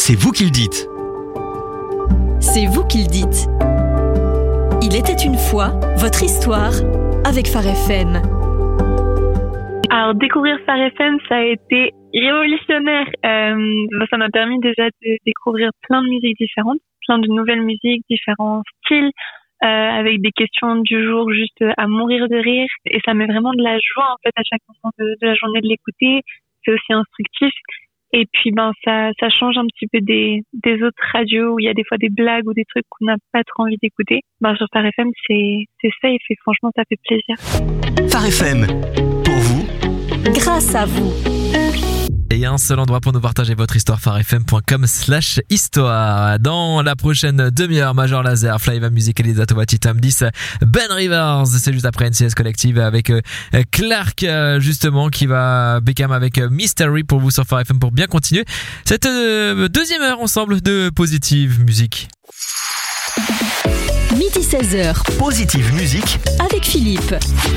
C'est vous qui le dites. C'est vous qui le dites. Il était une fois votre histoire avec Phare FM. Alors, découvrir Phare FM, ça a été révolutionnaire. Ça m'a permis déjà de découvrir plein de musiques différentes, plein de nouvelles musiques, différents styles, avec des questions du jour juste à mourir de rire. Et ça met vraiment de la joie, en fait, à chaque instant de la journée de l'écouter. C'est aussi instructif. Et puis, ça change un petit peu des autres radios où il y a des fois des blagues ou des trucs qu'on n'a pas trop envie d'écouter. Sur Phare FM, c'est safe et franchement, ça fait plaisir. Phare FM, pour vous, grâce à vous. Et un seul endroit pour nous partager votre histoire, pharefm.com/histoire. Dans la prochaine demi-heure, Major Lazer, Flyva Music, Elisa Tovati, Tom 10, Ben Rivers. C'est juste après NCS Collective avec Clark, justement, qui va Beckham avec Mystery pour vous sur Phare FM pour bien continuer cette deuxième heure ensemble de Positive Musique. Midi 16h. Positive Musique Avec Philippe.